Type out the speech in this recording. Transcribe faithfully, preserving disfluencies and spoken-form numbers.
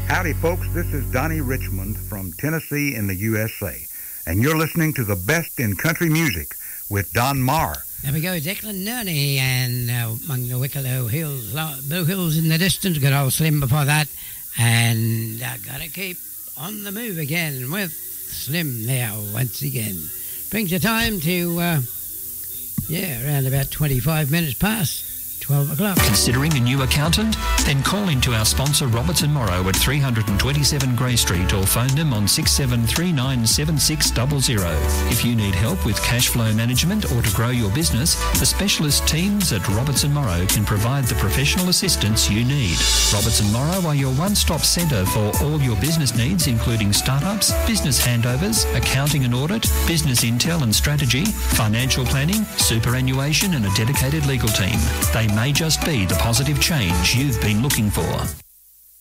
Howdy, folks. This is Donnie Richmond from Tennessee in the U S A, and you're listening to the best in country music with Don Marr. There we go, Declan Nerney, and uh, among the Wicklow Hills, Blue Hills in the distance, good old Slim before that, and I uh, gotta keep on the move again with Slim now once again. Brings your time to, uh, yeah, around about twenty-five minutes past twelve o'clock. Considering a new accountant? Then call into our sponsor Roberts and Morrow at three twenty-seven Grey Street or phone them on six seven three nine seven six zero zero. If you need help with cash flow management or to grow your business, the specialist teams at Roberts and Morrow can provide the professional assistance you need. Roberts and Morrow are your one-stop centre for all your business needs, including startups, business handovers, accounting and audit, business intel and strategy, financial planning, superannuation and a dedicated legal team. They may just be the positive change you've been looking for.